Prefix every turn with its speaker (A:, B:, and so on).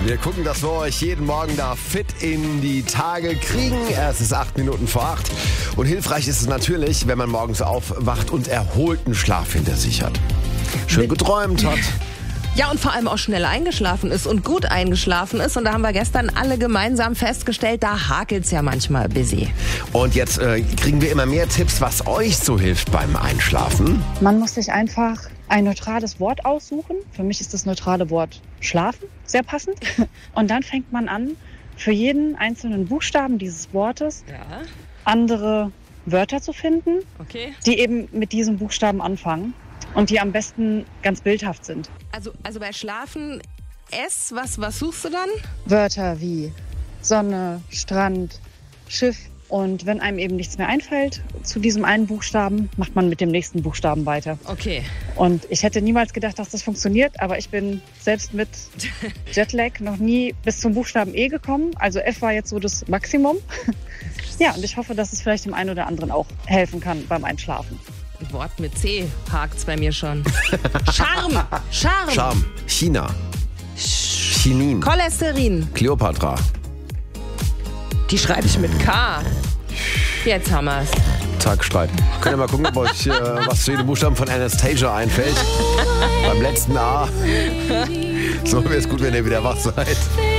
A: Wir gucken, dass wir euch jeden Morgen da fit in die Tage kriegen. Es ist 8 Minuten vor 8. Und hilfreich ist es natürlich, wenn man morgens aufwacht und erholten Schlaf hinter sich hat. Schön geträumt hat.
B: Ja, und vor allem auch schnell eingeschlafen ist und gut eingeschlafen ist. Und da haben wir gestern alle gemeinsam festgestellt, da hakelt's ja manchmal busy.
A: Und jetzt kriegen wir immer mehr Tipps, was euch so hilft beim Einschlafen.
C: Man muss sich einfach ein neutrales Wort aussuchen. Für mich ist das neutrale Wort schlafen sehr passend. Und dann fängt man an, für jeden einzelnen Buchstaben dieses Wortes andere Wörter zu finden, die eben mit diesem Buchstaben anfangen und die am besten ganz bildhaft sind.
B: Also bei Schlafen S, was suchst du dann?
C: Wörter wie Sonne, Strand, Schiff. Und wenn einem eben nichts mehr einfällt zu diesem einen Buchstaben, macht man mit dem nächsten Buchstaben weiter.
B: Okay.
C: Und ich hätte niemals gedacht, dass das funktioniert, aber ich bin selbst mit Jetlag noch nie bis zum Buchstaben E gekommen. Also F war jetzt so das Maximum. Ja, und ich hoffe, dass es vielleicht dem einen oder anderen auch helfen kann beim Einschlafen.
B: Ein Wort mit C hakt's bei mir schon. Charme.
A: Charme. China. Chinin.
B: Cholesterin.
A: Kleopatra.
B: Die schreibe ich mit K. Jetzt haben wir's.
A: Tagstreit. Könnt ihr mal gucken, ob euch was zu jedem Buchstaben von Anastasia einfällt. Beim letzten A. So wäre es gut, wenn ihr wieder wach seid.